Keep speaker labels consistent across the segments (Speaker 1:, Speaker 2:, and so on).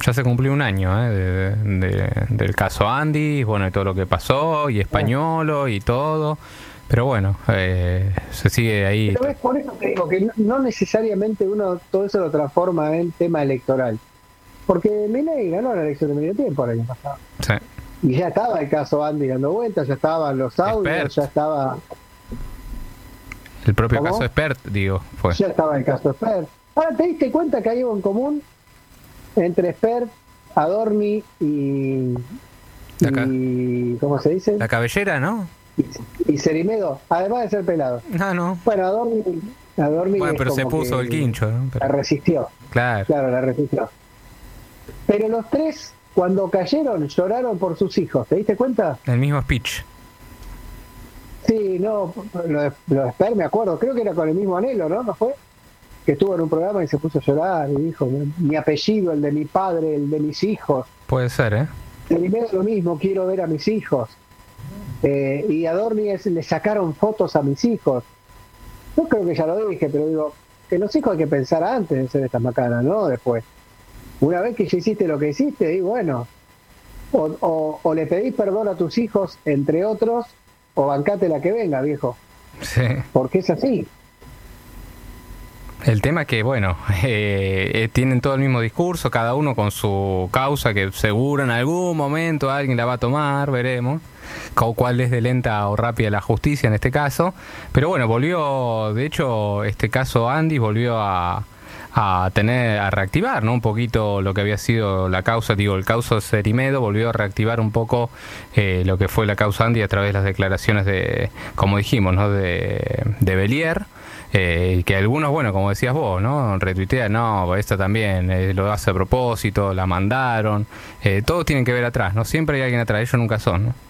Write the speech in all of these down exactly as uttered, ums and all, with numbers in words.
Speaker 1: Ya se cumplió un año ¿eh? de, de, del caso Andy, bueno, y todo lo que pasó, y Españolo y todo. Pero bueno, eh, se sigue ahí.
Speaker 2: Pero es por eso que digo que no, no necesariamente uno todo eso lo transforma en tema electoral. Porque Milei ganó la elección de medio tiempo el año pasado.
Speaker 1: Sí.
Speaker 2: Y ya estaba el caso Andy dando vueltas, ya estaban los audios, Expert. ya estaba...
Speaker 1: El propio
Speaker 2: ¿Cómo?
Speaker 1: caso Expert, digo, fue.
Speaker 2: Ya estaba el caso Expert. Ahora, ¿te diste cuenta que hay algo en común entre Expert, Adorni y...
Speaker 1: La
Speaker 2: y ¿cómo se dice?
Speaker 1: La cabellera, ¿no?
Speaker 2: Y, y Cerimedo, además de ser pelado.
Speaker 1: Ah, no.
Speaker 2: Bueno, Adorni... Adorni
Speaker 1: bueno, pero se puso el quincho, ¿no? Pero...
Speaker 2: La resistió.
Speaker 1: Claro.
Speaker 2: Claro, la resistió. Pero los tres, cuando cayeron, lloraron por sus hijos. ¿Te diste cuenta?
Speaker 1: El mismo speech.
Speaker 2: Sí, no, lo de, lo de Esper, me acuerdo. Creo que era con el mismo anhelo, ¿no? ¿No fue? Que estuvo en un programa y se puso a llorar y dijo, mi apellido, el de mi padre, el de mis hijos.
Speaker 1: Puede ser, ¿eh?
Speaker 2: Primero lo mismo, quiero ver a mis hijos. Eh, y a Adorni es, le sacaron fotos a mis hijos. Yo creo que ya lo dije, pero digo, que los hijos hay que pensar antes de ser estas macanas, ¿no? Después. Una vez que ya hiciste lo que hiciste, y bueno, o, o, o le pedís perdón a tus hijos, entre otros, o bancate la que venga, viejo.
Speaker 1: Sí.
Speaker 2: Porque es así.
Speaker 1: El tema es que, bueno, eh, eh, tienen todo el mismo discurso, cada uno con su causa, que seguro en algún momento alguien la va a tomar, veremos cuál es de lenta o rápida la justicia en este caso. Pero bueno, volvió, de hecho, este caso Andy volvió a... a tener, a reactivar, ¿no? Un poquito lo que había sido la causa, digo, el caso Cerimedo volvió a reactivar un poco eh, lo que fue la causa Andy a través de las declaraciones de, como dijimos, ¿no? De, de Belier, eh, que algunos, bueno, como decías vos, ¿no? Retuitean, no, esta también eh, lo hace a propósito, la mandaron, eh, todos tienen que ver atrás, ¿no? Siempre hay alguien atrás, ellos nunca son, ¿no?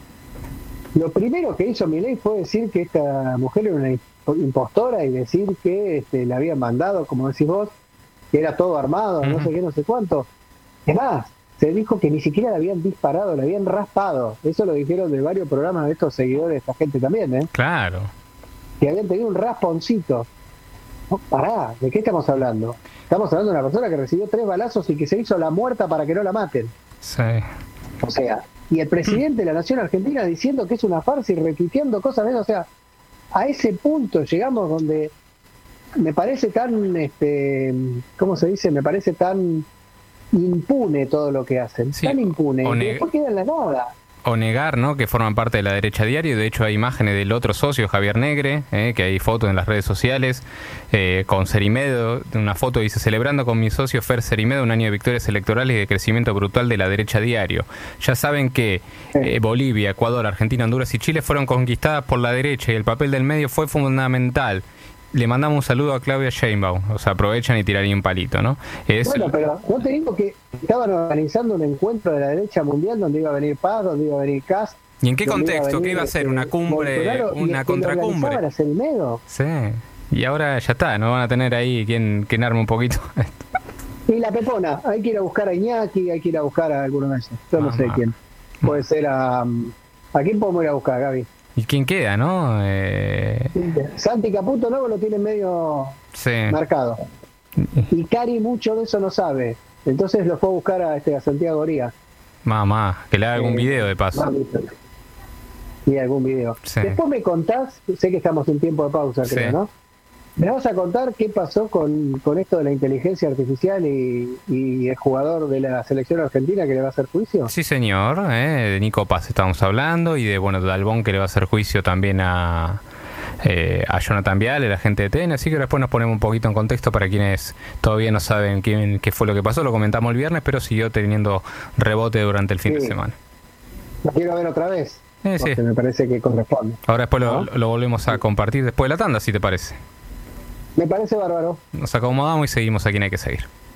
Speaker 2: Lo primero que hizo Milei fue decir que esta mujer era una impostora y decir que este, la habían mandado, como decís vos, que era todo armado, uh-huh. no sé qué, no sé cuánto. Es más, se dijo que ni siquiera la habían disparado, la habían raspado. Eso lo dijeron de varios programas de estos seguidores de esta gente también, ¿eh?
Speaker 1: Claro.
Speaker 2: Que habían tenido un rasponcito. No, pará, ¿de qué estamos hablando? Estamos hablando de una persona que recibió tres balazos y que se hizo la muerta para que no la maten.
Speaker 1: Sí.
Speaker 2: O sea, y el presidente de la Nación Argentina diciendo que es una farsa y retuiteando cosas de eso. O sea, a ese punto llegamos donde... me parece tan, este, ¿cómo se dice? Me parece tan impune todo lo que hacen, sí, tan impune,
Speaker 1: o
Speaker 2: que
Speaker 1: neg-
Speaker 2: después queda en la nada.
Speaker 1: O negar, ¿no? Que forman parte de la derecha diario. De hecho hay imágenes del otro socio, Javier Negre, eh, que hay fotos en las redes sociales, eh, con Cerimedo, una foto dice, celebrando con mi socio Fer Cerimedo un año de victorias electorales y de crecimiento brutal de la derecha diario. Ya saben que eh, Bolivia, Ecuador, Argentina, Honduras y Chile fueron conquistadas por la derecha y el papel del medio fue fundamental. Le mandamos un saludo a Claudia Sheinbaum. O sea, aprovechan y tirarían un palito, ¿no? Es...
Speaker 2: Bueno, pero no te digo que estaban organizando un encuentro de la derecha mundial donde iba a venir Paz, donde iba a venir Kast.
Speaker 1: ¿Y en qué contexto? ¿Qué iba a ser? ¿Una cumbre? ¿Una contracumbre?
Speaker 2: Era Cerimedo.
Speaker 1: Sí. Y ahora ya está, no van a tener ahí quien, quien arme un poquito.
Speaker 2: Y la Pepona, hay que ir a buscar a Iñaki, hay que ir a buscar a alguno de esos. Yo no
Speaker 1: Mamá.
Speaker 2: sé quién. Puede ser a... ¿A quién podemos ir a buscar, Gaby?
Speaker 1: ¿Y quién queda, no? Eh...
Speaker 2: Santi Caputo Novo lo tiene medio
Speaker 1: sí.
Speaker 2: marcado. Y Cari mucho de eso no sabe. Entonces lo fue a buscar a, este, a Santiago Goría.
Speaker 1: Mamá, que le haga algún eh, video de paso.
Speaker 2: Y algún video. Sí. Después me contás, sé que estamos en tiempo de pausa, creo, sí. ¿no? Me vas a contar qué pasó con, con esto de la inteligencia artificial y, y el jugador de la selección argentina que le va a hacer juicio.
Speaker 1: Sí, señor, eh, de Nico Paz estamos hablando y de, bueno, de Albón que le va a hacer juicio también a, eh, a Jonathan Vial, el agente de T N, así que después nos ponemos un poquito en contexto para quienes todavía no saben quién, qué fue lo que pasó, lo comentamos el viernes, pero siguió teniendo rebote durante el fin sí. de semana.
Speaker 2: Lo quiero ver otra vez,
Speaker 1: eh,
Speaker 2: porque
Speaker 1: sí.
Speaker 2: me parece que corresponde.
Speaker 1: Ahora después
Speaker 2: ¿no?
Speaker 1: lo, lo volvemos a compartir después de la tanda, si te parece.
Speaker 2: Me parece bárbaro.
Speaker 1: Nos acomodamos y seguimos a quien hay que seguir.